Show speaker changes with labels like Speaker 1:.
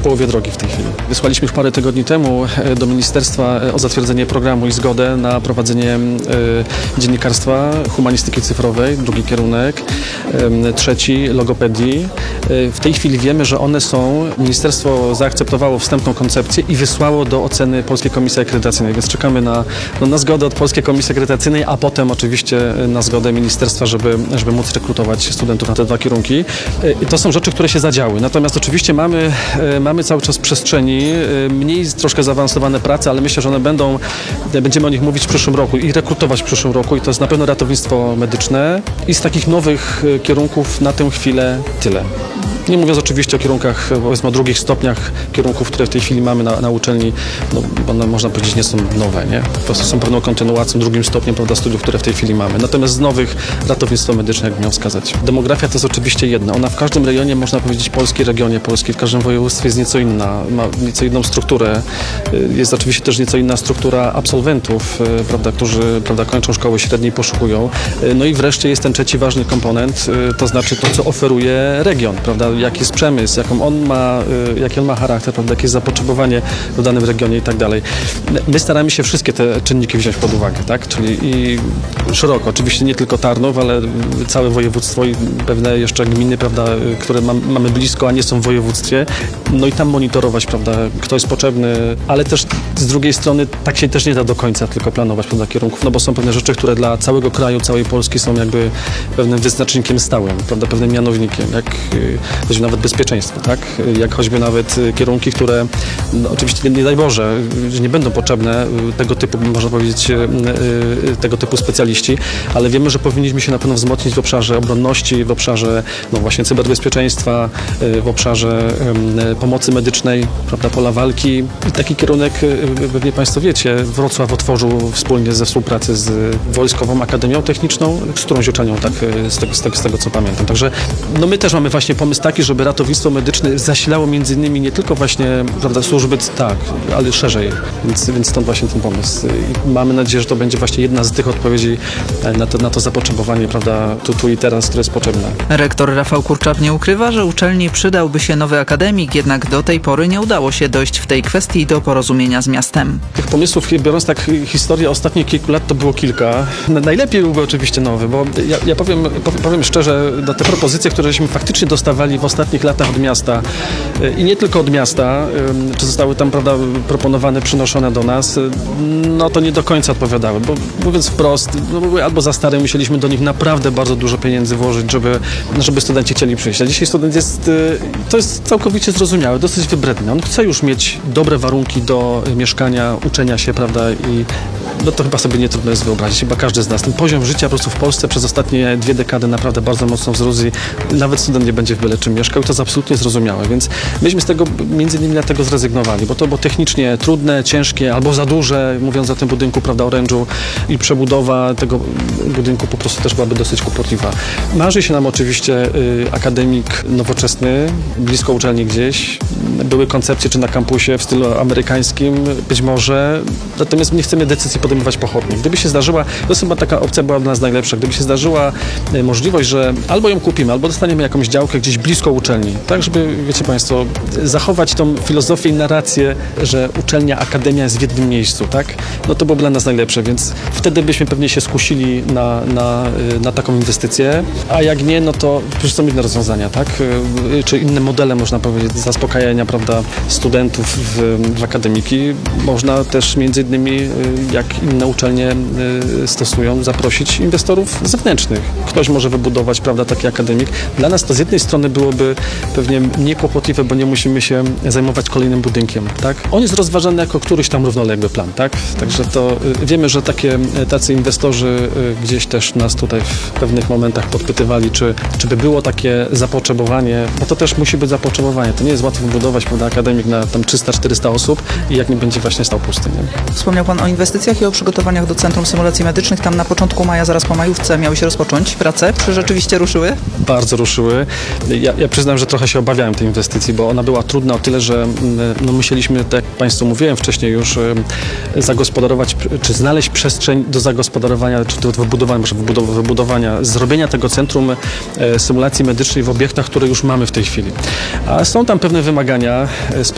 Speaker 1: połowie drogi w tej chwili. Wysłaliśmy już parę tygodni temu do ministerstwa o zatwierdzenie programu i zgodę na prowadzenie dziennikarstwa, humanistyki cyfrowej, drugi kierunek, trzeci logopedii. W tej chwili wiemy, że one są, ministerstwo zaakceptowało wstępną koncepcję i wysłało do oceny Polskiej Komisji Akredytacyjnej, więc czekamy na zgodę od Polskiej Komisji Akredytacyjnej, a potem oczywiście na zgodę ministerstwa, żeby móc rekrutować studentów na te dwa kierunki. I to są rzeczy, które się zadziały. Natomiast oczywiście mamy cały czas w przestrzeni mniej troszkę zaawansowane prace, ale myślę, że będziemy o nich mówić w przyszłym roku i rekrutować w przyszłym roku i to jest na pewno ratownictwo medyczne i z takich nowych kierunków na tę chwilę tyle. Nie mówiąc oczywiście o kierunkach, powiedzmy o drugich stopniach kierunków, które w tej chwili mamy na uczelni, no, bo one można powiedzieć nie są nowe, nie? Po prostu są pewną kontynuacją, drugim stopniem, prawda, studiów, które w tej chwili mamy. Natomiast z nowych ratownictwo medyczne, jak miał wskazać. Demografia to jest oczywiście jedna. Ona w każdym rejonie, można powiedzieć, regionie polski, w każdym województwie jest nieco inna, ma nieco inną strukturę. Jest oczywiście też nieco inna struktura absolwentów, prawda, którzy, prawda, kończą szkoły średnie i poszukują. No i wreszcie jest ten trzeci ważny komponent, to znaczy to, co oferuje region, prawda, jaki jest przemysł, jaki on ma charakter, prawda, jakie jest zapotrzebowanie w danym regionie i tak dalej. My staramy się wszystkie te czynniki wziąć pod uwagę, tak? Czyli i szeroko, oczywiście nie tylko Tarnów, ale całe województwo i pewne jeszcze gminy, prawda, które mamy blisko, a nie są w województwie. No i tam monitorować, prawda, kto jest potrzebny, ale też z drugiej strony tak się też nie da do końca tylko planować, prawda, kierunków, no bo są pewne rzeczy, które dla całego kraju, całej Polski są jakby pewnym wyznacznikiem stałym, prawda, pewnym mianownikiem, jak choćby nawet bezpieczeństwo, tak? Jak choćby nawet kierunki, które no, oczywiście nie daj Boże, że nie będą potrzebne tego typu, można powiedzieć, tego typu specjaliści, ale wiemy, że powinniśmy się na pewno wzmocnić w obszarze obronności, w obszarze no właśnie cyberbezpieczeństwa, w obszarze pomocy medycznej, prawda, pola walki. I taki kierunek, pewnie Państwo wiecie, Wrocław otworzył wspólnie ze współpracy z Wojskową Akademią Techniczną, z którą się uczelnią, tak, z tego co pamiętam. Także no my też mamy właśnie pomysł taki, żeby ratownictwo medyczne zasilało między innymi nie tylko właśnie, prawda, służby, tak, ale szerzej, więc stąd właśnie ten pomysł. I mamy nadzieję, że to będzie właśnie jedna z tych odpowiedzi na to zapotrzebowanie, prawda, tu i teraz, które jest potrzebne.
Speaker 2: Rektor Rafał Kurczap nie ukrywa, że uczelni przydałby się nowy akademik, jednak do tej pory nie udało się dojść w tej kwestii do porozumienia z miastem.
Speaker 1: Tych pomysłów, biorąc tak historię ostatnich kilku lat, to było kilka. Najlepiej byłby oczywiście nowy, bo ja powiem szczerze, te propozycje, które żeśmy faktycznie dostawali w ostatnich latach od miasta i nie tylko od miasta, czy zostały tam, prawda, proponowane, przynoszone do nas, no to nie do końca odpowiadały, bo mówiąc wprost, no były albo za stare, musieliśmy do nich naprawdę bardzo dużo pieniędzy włożyć, żeby studenci chcieli przyjść. A dzisiaj student to jest całkowicie zrozumiałe, dosyć wybredny. On chce już mieć dobre warunki do mieszkania, uczenia się, prawda, i no to chyba sobie nie trudno jest wyobrazić, chyba każdy z nas. Ten poziom życia po prostu w Polsce przez ostatnie 2 dekady naprawdę bardzo mocno wzrósł i nawet student nie będzie w byle czym mieszkał i to jest absolutnie zrozumiałe, więc myśmy z tego między innymi dlatego zrezygnowali, bo to było technicznie trudne, ciężkie albo za duże, mówiąc o tym budynku, prawda, orężu i przebudowa tego budynku po prostu też byłaby dosyć kłopotliwa. Marzy się nam oczywiście akademik nowoczesny, blisko uczelni gdzieś. Były koncepcje czy na kampusie w stylu amerykańskim, być może, natomiast nie chcemy decyzji podejmować pochopnie. Gdyby się zdarzyła, to chyba taka opcja była dla nas najlepsza, gdyby się zdarzyła możliwość, że albo ją kupimy, albo dostaniemy jakąś działkę gdzieś blisko uczelni, tak, żeby, wiecie Państwo, zachować tą filozofię i narrację, że uczelnia, akademia jest w jednym miejscu, tak, no to byłoby dla nas najlepsze, więc wtedy byśmy pewnie się skusili na taką inwestycję, a jak nie, no to przecież są inne rozwiązania, tak, czy inne modele, można powiedzieć, zaspokajania, prawda, studentów w akademiki. Można też między innymi, jak inne uczelnie stosują, zaprosić inwestorów zewnętrznych. Ktoś może wybudować, prawda, taki akademik. Dla nas to z jednej strony byłoby pewnie mniej kłopotliwe, bo nie musimy się zajmować kolejnym budynkiem, tak. On jest rozważany jako któryś tam równoległy plan, tak. Także to wiemy, że tacy inwestorzy gdzieś też nas tutaj w pewnych momentach podpytywali, czy by było takie zapotrzebowanie, bo to też musi być zapotrzebowanie. To nie jest łatwo wybudować, prawda, akademik na tam 300-400 osób i jak nie będzie właśnie stał pusty, nie?
Speaker 2: Wspomniał Pan o inwestycjach i o przygotowaniach do Centrum Symulacji Medycznych. Tam na początku maja, zaraz po majówce miały się rozpocząć prace. Czy rzeczywiście ruszyły?
Speaker 1: Bardzo ruszyły. Ja przyznam, że trochę się obawiałem tej inwestycji, bo ona była trudna o tyle, że no musieliśmy, tak jak Państwu mówiłem wcześniej już, zagospodarować, czy znaleźć przestrzeń do zagospodarowania, czy do wybudowania, zrobienia tego Centrum Symulacji Medycznej w obiektach, które już mamy w tej chwili. A są tam pewne wymagania